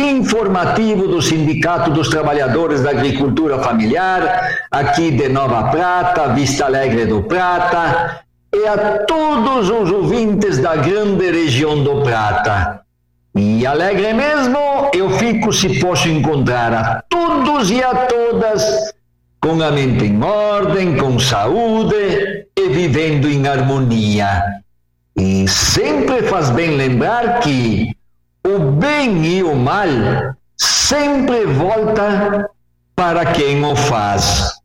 informativo do Sindicato dos Trabalhadores da Agricultura Familiar, aqui de Nova Prata, Vista Alegre do Prata, e a todos os ouvintes da grande região do Prata. E alegre mesmo eu fico se posso encontrar a todos e a todas com a mente em ordem, com saúde e vivendo em harmonia. E sempre faz bem lembrar que o bem e o mal sempre volta para quem o faz.